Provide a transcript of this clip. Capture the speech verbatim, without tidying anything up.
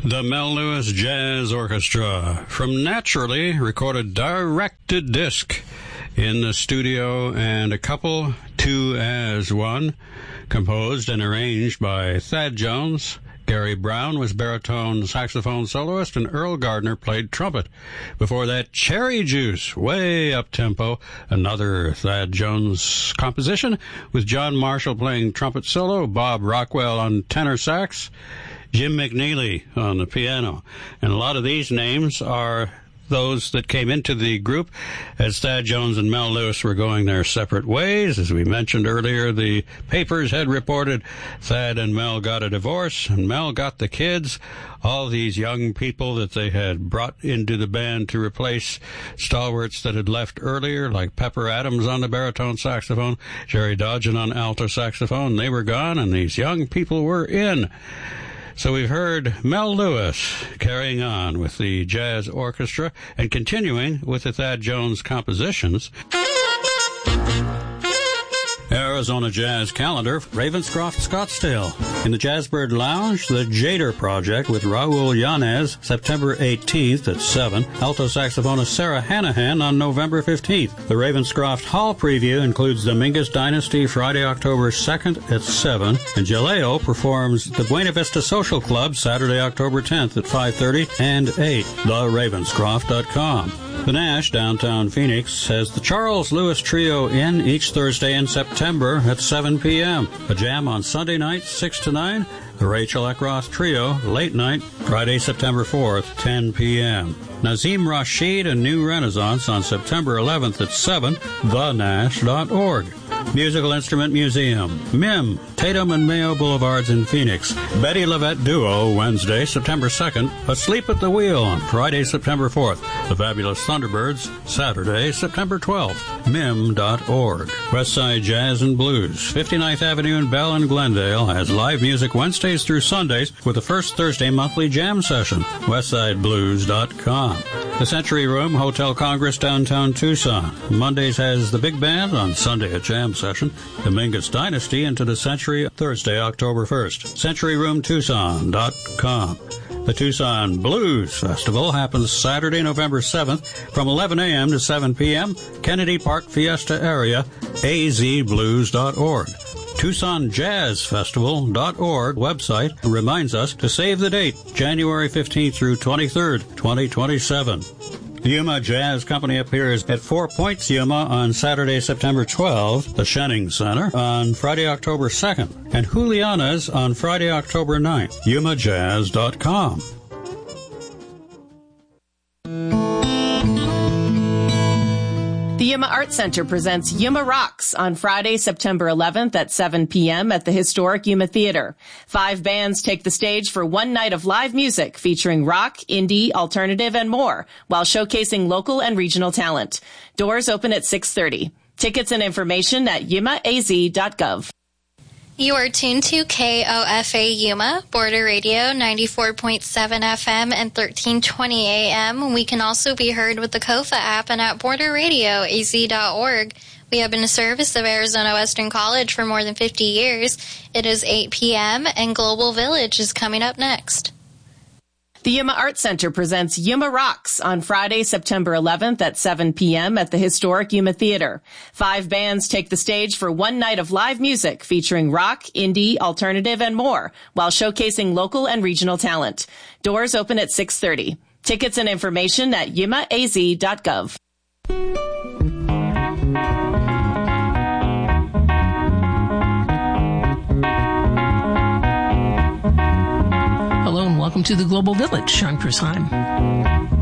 The Mel Lewis Jazz Orchestra from Naturally, recorded directed disc in the studio, and a couple, two as one, composed and arranged by Thad Jones. Gary Brown was baritone saxophone soloist, and Earl Gardner played trumpet. Before that, Cherry Juice, way up-tempo, another Thad Jones composition, with John Marshall playing trumpet solo, Bob Rockwell on tenor sax, Jim McNeely on the piano. And a lot of these names are those that came into the group as Thad Jones and Mel Lewis were going their separate ways. As we mentioned earlier, the papers had reported Thad and Mel got a divorce, and Mel got the kids. All these young people that they had brought into the band to replace stalwarts that had left earlier, like Pepper Adams on the baritone saxophone, Jerry Dodgen on alto saxophone, they were gone, and these young people were in. So we've heard Mel Lewis carrying on with the Jazz Orchestra and continuing with the Thad Jones compositions. Arizona Jazz Calendar, Ravenscroft, Scottsdale. In the Jazzbird Lounge, the Jader Project with Raul Yanez, September eighteenth at seven. Alto saxophonist Sarah Hanahan on November fifteenth. The Ravenscroft Hall preview includes the Mingus Dynasty, Friday, October second at seven. And Jaleo performs the Buena Vista Social Club, Saturday, October tenth at five thirty and eight. the ravenscroft dot com. The Nash, downtown Phoenix, has the Charles Lewis Trio in each Thursday in September at seven p.m. A jam on Sunday night, six to nine. The Rachel Eckroth Trio, late night, Friday, September fourth, ten p.m. Nazim Rashid and New Renaissance on September eleventh at seven, the nash dot org. Musical Instrument Museum, M I M, Tatum and Mayo Boulevards in Phoenix. Betty Levette Duo, Wednesday, September second. Asleep at the Wheel on Friday, September fourth. The Fabulous Thunderbirds, Saturday, September twelfth. M I M dot org. Westside Jazz and Blues, fifty-ninth Avenue in Bell and Glendale, has live music Wednesdays through Sundays with the first Thursday monthly jam session. westside blues dot com. The Century Room, Hotel Congress, downtown Tucson. Mondays has the big band, on Sunday a jam session. The Mingus Dynasty into the Century, Thursday, October first. century room tucson dot com. The Tucson Blues Festival happens Saturday, November seventh from eleven a.m. to seven p.m. Kennedy Park Fiesta area, a z blues dot org. Tucson Jazz Festival dot org website reminds us to save the date, January fifteenth through twenty-third, twenty twenty-seven. The Yuma Jazz Company appears at Four Points Yuma on Saturday, September twelfth, the Shenning Center on Friday, October second, and Juliana's on Friday, October ninth. yuma jazz dot com. The Yuma Art Center presents Yuma Rocks on Friday, September eleventh at seven p.m. at the historic Yuma Theater. Five bands take the stage for one night of live music featuring rock, indie, alternative, and more, while showcasing local and regional talent. Doors open at six thirty. Tickets and information at yuma a z dot gov. You are tuned to K O F A Yuma, Border Radio, ninety-four point seven F M and thirteen twenty A M. We can also be heard with the Kofa app and at border radio a z dot org. We have been a service of Arizona Western College for more than fifty years. It is eight p.m. and Global Village is coming up next. The Yuma Art Center presents Yuma Rocks on Friday, September eleventh at seven p.m. at the historic Yuma Theater. Five bands take the stage for one night of live music featuring rock, indie, alternative, and more, while showcasing local and regional talent. Doors open at six thirty. Tickets and information at yuma a z dot gov. Hello and welcome to the Global Village. I'm Chris Heim.